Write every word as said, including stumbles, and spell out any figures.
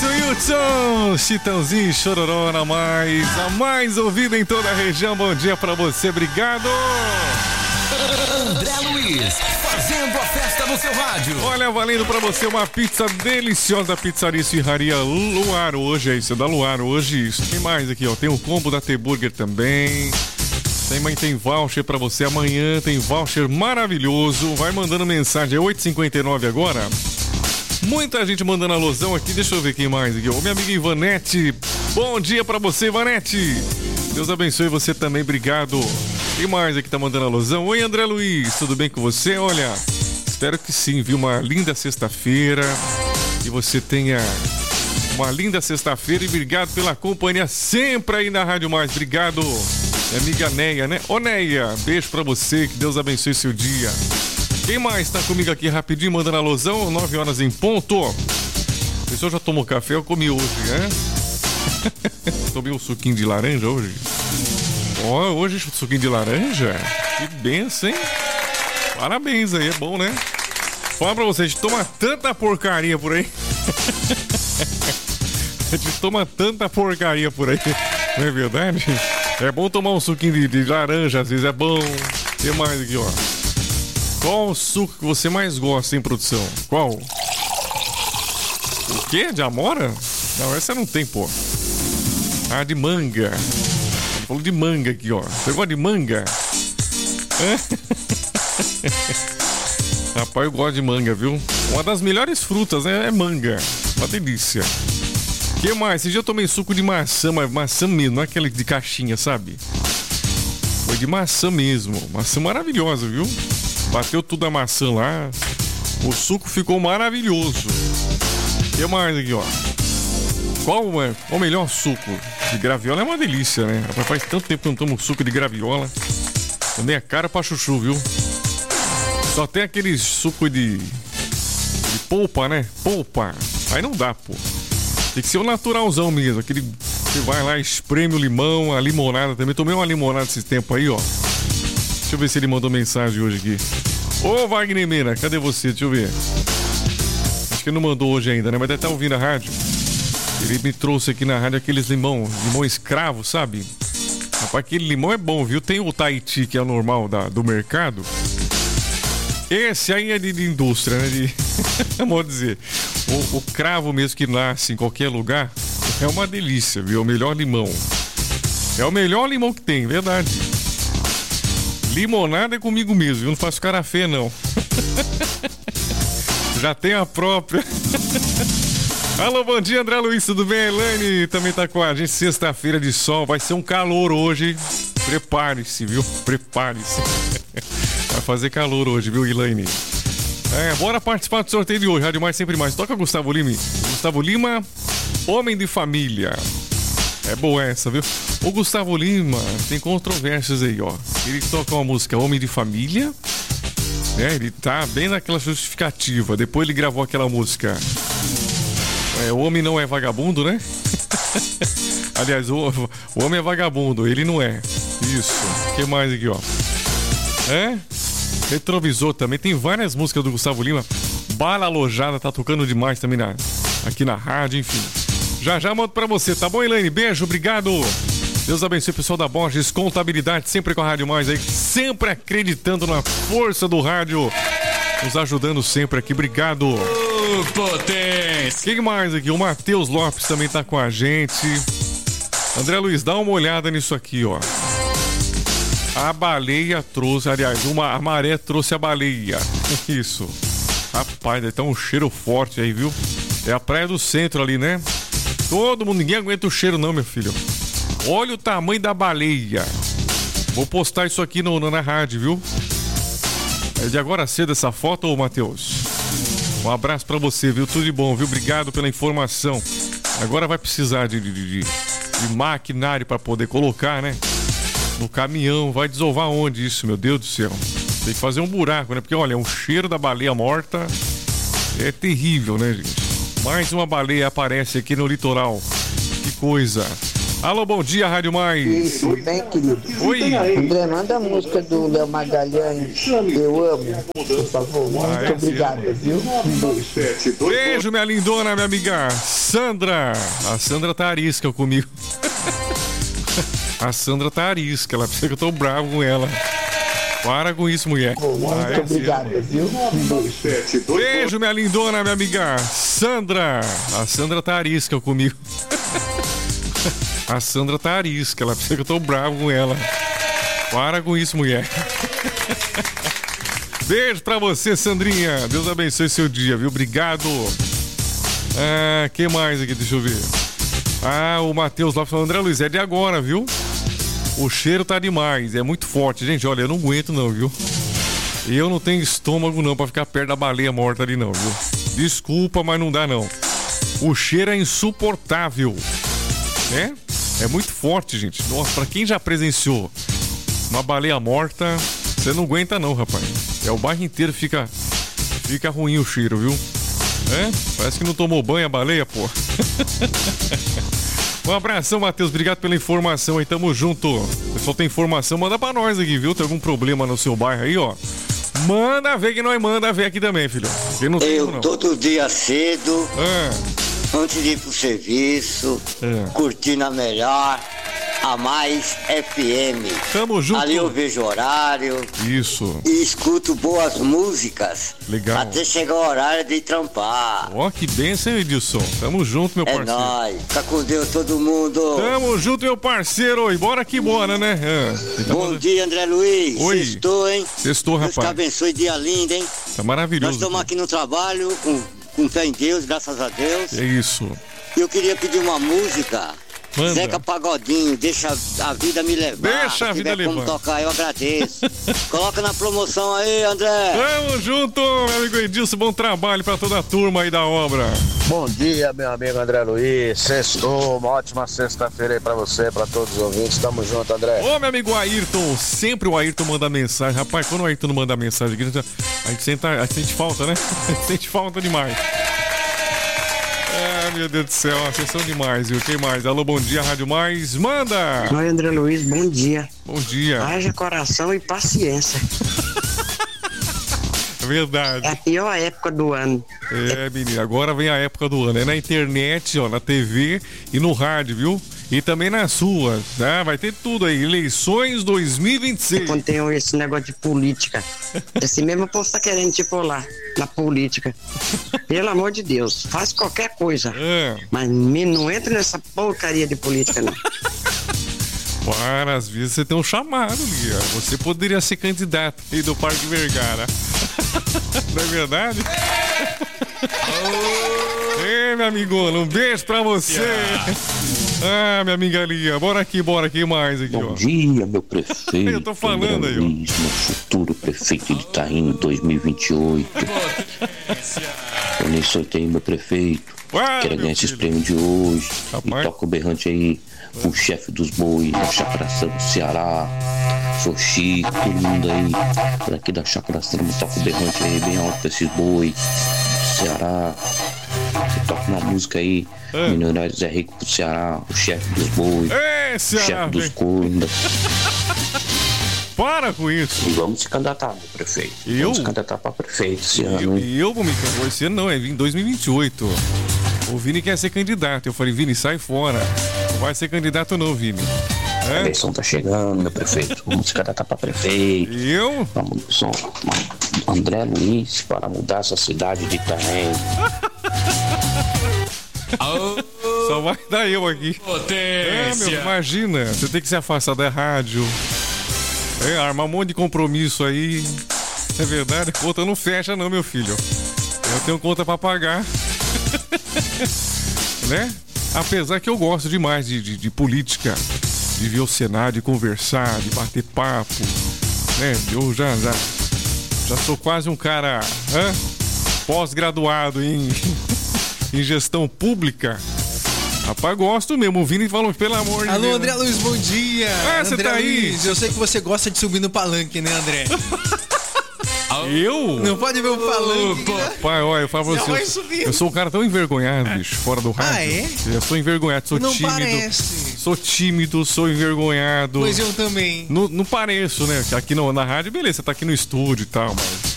Wilson, Chitãozinho, Chororó na mais, a mais ouvida em toda a região. Bom dia pra você, obrigado. André Luiz, fazendo a festa no seu rádio. Olha, valendo pra você uma pizza deliciosa da Pizzaria Esfirraria Luar hoje, é isso, é da Luar hoje, isso. Tem mais aqui, ó, tem o combo da T-Burger também. Tem, mãe, tem voucher pra você amanhã, tem voucher maravilhoso. Vai mandando mensagem, é oito e cinquenta e nove agora. Muita gente mandando alusão aqui, deixa eu ver quem mais aqui. Ô, minha amiga Ivanete, bom dia pra você, Ivanete. Deus abençoe você também, obrigado. Quem mais aqui tá mandando alusão? Oi, André Luiz, tudo bem com você? Olha, espero que sim, viu? Uma linda sexta-feira. Que você tenha uma linda sexta-feira e obrigado pela companhia sempre aí na Rádio Mais. Obrigado, minha amiga Neia, né? Ô, Neia, beijo pra você, que Deus abençoe seu dia. Quem mais tá comigo aqui rapidinho, mandando alusão? nove horas em ponto. O pessoal já tomou café? Eu comi hoje, né? Tomei um suquinho de laranja hoje. Ó, oh, hoje suquinho de laranja? Que benção, hein? Parabéns aí, é bom, né? Fala pra vocês, toma tanta porcaria por aí. A gente toma tanta porcaria por aí. Não é verdade? É bom tomar um suquinho de, de laranja, às vezes é bom. Tem mais aqui, ó. Qual o suco que você mais gosta, hein, produção? Qual? O quê? De amora? Não, essa não tem, pô. Ah, de manga. Falou de manga aqui, ó. Você gosta de manga? Rapaz, eu gosto de manga, viu? Uma das melhores frutas, né? É manga. Uma delícia. O que mais? Esse dia eu tomei suco de maçã, mas maçã mesmo, não é aquele de caixinha, sabe? Foi de maçã mesmo. Maçã maravilhosa, viu? Bateu tudo a maçã lá. O suco ficou maravilhoso. O que mais aqui, ó? Qual é o melhor suco? De graviola é uma delícia, né? Faz tanto tempo que eu não tomo suco de graviola. Também é caro pra chuchu, viu? Só tem aquele suco de... de polpa, né? Polpa. Aí não dá, pô. Tem que ser o naturalzão mesmo. Aquele... Você vai lá, espreme o limão, a limonada também. Tomei uma limonada esse tempo aí, ó. Deixa eu ver se ele mandou mensagem hoje aqui. Ô, Wagner Meira, cadê você? Deixa eu ver. Acho que ele não mandou hoje ainda, né? Mas deve estar ouvindo a rádio. Ele me trouxe aqui na rádio aqueles limão, limão escravo, sabe? Rapaz, aquele limão é bom, viu? Tem o Tahiti, que é o normal da, do mercado. Esse aí é de, de indústria, né? De... Vamos dizer. O, o cravo mesmo que nasce em qualquer lugar é uma delícia, viu? É o melhor limão. É o melhor limão que tem, verdade. Limonada é comigo mesmo, eu não faço cara feia, não. Já tem a própria. Alô, bom dia, André Luiz, tudo bem? Elaine também tá com a gente, sexta-feira de sol, vai ser um calor hoje. Prepare-se, viu? Prepare-se. Vai fazer calor hoje, viu, Elaine? É, bora participar do sorteio de hoje, Rádio Mais Sempre Mais. Toca Gustavo Lima. Gustavo Lima, Homem de Família. É boa essa, viu? O Gustavo Lima tem controvérsias aí, ó. Ele toca uma música Homem de Família, né? Ele tá bem naquela justificativa. Depois ele gravou aquela música é, O Homem Não É Vagabundo, né? Aliás, o, o Homem é Vagabundo, ele não é. Isso. O que mais aqui, ó? É? Retrovisor também. Tem várias músicas do Gustavo Lima. Bala Alojada tá tocando demais também na, aqui na rádio, enfim. Já já mando pra você, tá bom, Elaine? Beijo, obrigado. Deus abençoe o pessoal da Borges Contabilidade, sempre com a Rádio Mais aí, sempre acreditando na força do rádio, nos ajudando sempre aqui, obrigado. Ô, potência! Quem mais aqui? O Matheus Lopes também tá com a gente. André Luiz, dá uma olhada nisso aqui, ó. A baleia trouxe, aliás, uma, a maré trouxe a baleia. Isso. Rapaz, deve tá um cheiro forte aí, viu? É a praia do centro ali, né? Todo mundo, ninguém aguenta o cheiro não, meu filho. Olha o tamanho da baleia. Vou postar isso aqui no, no, na rádio, viu? É de agora cedo essa foto, ô Matheus. Um abraço pra você, viu? Tudo de bom, viu? Obrigado pela informação. Agora vai precisar de, de, de, de maquinário pra poder colocar, né? No caminhão. Vai desovar onde isso, meu Deus do céu? Tem que fazer um buraco, né? Porque, olha, o cheiro da baleia morta é terrível, né, gente? Mais uma baleia aparece aqui no litoral. Que coisa. Alô, bom dia, Rádio Mais. Tudo bem, querido? Oi. André, manda a música do Léo Magalhães. Eu amo, por favor. Muito Ah, é, obrigado, viu? Beijo, minha lindona, minha amiga Sandra. A Sandra tá arisca comigo. A Sandra tá arisca. Ela pensa que eu tô bravo com ela. Para com isso, mulher. Muito Ah, é, obrigado, viu? Beijo, minha lindona, minha amiga Sandra. A Sandra tá arisca comigo. A Sandra tá arisca. Ela pensa que eu tô bravo com ela. Para com isso, mulher. Beijo pra você, Sandrinha. Deus abençoe seu dia, viu? Obrigado. Ah, que mais aqui? Deixa eu ver. Ah, o Matheus lá falando, André Luiz, é de agora, viu? O cheiro tá demais, é muito forte. Gente, olha, eu não aguento não, viu? Eu não tenho estômago não pra ficar perto da baleia morta ali não, viu? Desculpa, mas não dá não. O cheiro é insuportável. É? É muito forte, gente. Nossa, pra quem já presenciou uma baleia morta, você não aguenta não, rapaz. É, o bairro inteiro fica, fica ruim o cheiro, viu? É? Parece que não tomou banho a baleia, pô. Um abração, Matheus. Obrigado pela informação aí. Tamo junto. O pessoal tem informação, manda pra nós aqui, viu? Tem algum problema no seu bairro aí, ó? Manda ver que nós manda ver aqui também, filho. Não tem Eu como, não. todo dia cedo, Ah, antes de ir pro serviço, Ah. curtindo a melhor, a Mais F M. tamo junto. Ali eu vejo o horário Isso. e escuto boas músicas. Legal. Até chegar o horário de trampar. Ó, que bênção, Edilson. Tamo junto, meu É parceiro. nóis. Fica com Deus todo mundo. Tamo junto, meu parceiro. E bora que bora, né? Ah, Bom tamo- dia, André Luiz. Oi. Sextou, hein? Sextou, Deus te rapaz. abençoe, dia lindo, hein? Tá Nós maravilhoso. estamos aqui no trabalho, com, com fé em Deus, graças a Deus. É isso. E eu queria pedir uma música. Manda. Zeca Pagodinho, deixa a vida me levar. Deixa a Se vida tiver como levar. tocar, eu agradeço. Coloca na promoção aí, André. Tamo junto, meu amigo Edilson. Bom trabalho pra toda a turma aí da obra. Bom dia, meu amigo André Luiz. Sextou, uma ótima sexta-feira aí pra você, pra todos os ouvintes. Tamo junto, André. Ô, meu amigo Ayrton, sempre o Ayrton manda mensagem. Rapaz, quando o Ayrton não manda mensagem aqui, a gente, a gente, sente, a gente sente falta, né? A gente sente falta demais. Ah, meu Deus do céu, vocês são demais, viu? Quem mais? Alô, bom dia, Rádio Mais. Manda! Oi, André Luiz, bom dia. Bom dia. Haja coração e paciência. É verdade. É a pior época do ano. É, menino, agora vem a época do ano. É na internet, ó, na T V e no rádio, viu? E também nas ruas, né? Vai ter tudo aí. Eleições dois mil e vinte e seis. Quando tem esse negócio de política. Esse mesmo povo tá querendo te pular na política. Pelo amor de Deus, faz qualquer coisa. É. Mas me- não entra nessa porcaria de política, não. Para, às vezes você tem um chamado, Lia. Você poderia ser candidato aí do Parque Vergara. Não é verdade? Ei, minha amigona, um beijo pra você. Ah, minha amiga Lia. Bora aqui, bora aqui mais aqui, Bom ó. dia, meu prefeito. Eu tô falando André aí, ó. Luiz, meu futuro prefeito de Itaim dois mil e vinte e oito. Eu nem soltei meu prefeito. Ah, Quero meu ganhar esses filho. prêmios de hoje. Rapaz. E toca o berrante aí com o chefe dos bois da Chácara Samba Ceará. Sou Chico, todo mundo aí. Daqui da Chácara Samba, toca o berrante aí bem alto pra esses bois. Ceará. Você toca uma música aí. Ah. Milionário Zé Rico pro Ceará. O chefe dos bois. Ei, Ceará, Chefe dos vem. cornos. Para com isso. E vamos se candidatar, meu prefeito. Eu? Vamos se candidatar pra prefeito esse E eu, ano. hein? e eu vou me candidatar. Esse ano não, é em dois mil e vinte e oito. O Vini quer ser candidato. Eu falei, Vini, sai fora. Não vai ser candidato não, Vini. A É? eleição tá chegando, meu prefeito. Vamos se candidatar pra prefeito. E eu? Vamos, só André Luiz para mudar essa cidade de Itaém. Só vai dar eu aqui. É, meu, imagina, você tem que se afastar da rádio. É, armar um monte de compromisso aí. É verdade? Conta não fecha não, meu filho. Eu tenho conta pra pagar. Né? Apesar que eu gosto demais de, de, de política. De ver o Senado, de conversar, de bater papo. Né? Eu já, já, já sou quase um cara hã? Pós-graduado em, em gestão pública. Rapaz, gosto mesmo. O Vini falou, pelo amor de Alô, Deus. André Luiz, bom dia. Ah, você André tá aí? Luiz, eu sei que você gosta de subir no palanque, né, André? Eu? Não pode ver o palanque, né? Pai, olha, eu falo pra Já você. vai Eu, subir. eu sou um cara tão envergonhado, bicho, fora do rádio. Ah, é? Eu sou envergonhado, sou Não tímido. parece. Sou tímido, sou envergonhado. Pois eu também. Não, não pareço, né? Aqui no, na rádio, beleza, você tá aqui no estúdio e tal, mas